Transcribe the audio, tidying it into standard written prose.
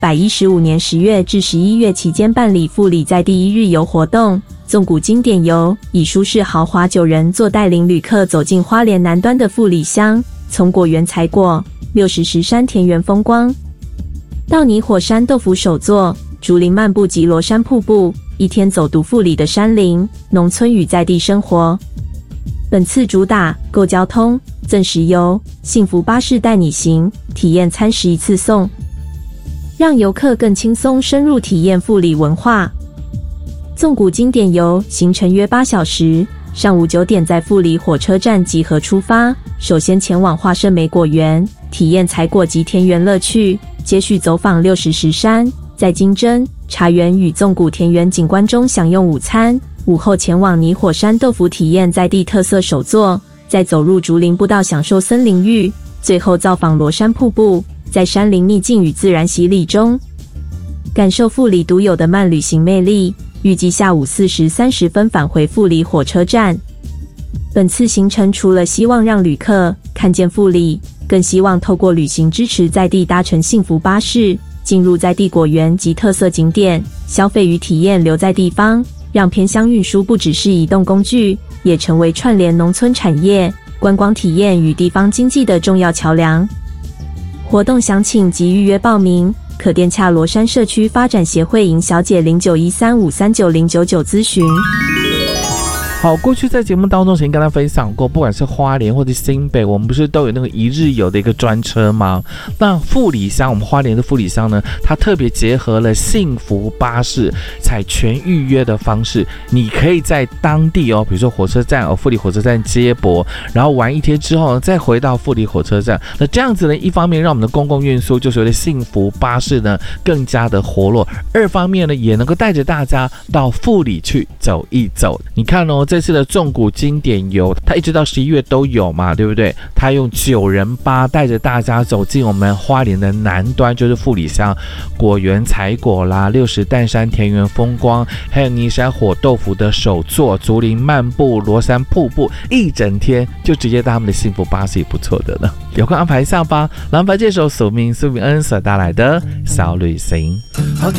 115年10月至11月期间办理富里在地一日游活动，纵谷经典游，以舒适豪华9人座带领旅客走进花莲南端的富里乡，从果园采果、60石山田园风光，到泥火山豆腐手作、竹林漫步及罗山瀑布，一天走读富里的山林、农村与在地生活。本次主打购交通、赠食游，幸福巴士带你行，体验餐食一次送，让游客更轻松深入体验富里文化。纵谷经典游行程约8小时，上午9点在富里火车站集合出发，首先前往华盛梅果园，体验采果及田园乐趣，接续走访60石山，在金针、茶园与纵谷田园景观中享用午餐，午后前往泥火山豆腐体验在地特色手作，再走入竹林步道享受森林浴，最后造访罗山瀑布，在山林秘境与自然洗礼中感受富里独有的慢旅行魅力。预计下午4时30分返回富里火车站。本次行程除了希望让旅客看见富里，更希望透过旅行支持在地搭乘幸福巴士，进入在地果园及特色景点，消费与体验留在地方，让偏乡运输不只是移动工具，也成为串联农村产业、观光体验与地方经济的重要桥梁。活动详情及预约报名，可电洽罗山社区发展协会营小姐0913539099咨询。 好，过去在节目当中曾经跟大家分享过，不管是花莲或者新北，我们不是都有那个一日游的一个专车吗？那富里乡，我们花莲的富里乡呢，它特别结合了幸福巴士，采全预约的方式，你可以在当地比如说火车站富里火车站接驳，然后玩一天之后呢，再回到富里火车站。那这样子呢，一方面让我们的公共运输就是有的幸福巴士呢更加的活络，二方面呢也能够带着大家到富里去走一走。你看这次的纵谷经典游，它一直到11月都有嘛，对不对？它用9人巴带着大家走进我们花莲的南端，就是富里乡果园采果啦，60淡山田园风光，还有泥山火豆腐的手作，竹林漫步，罗山瀑布，一整天就直接搭他们的幸福巴士也不错的了。有空安排一下吧。蓝白这首苏明恩所带来的小旅行。 好天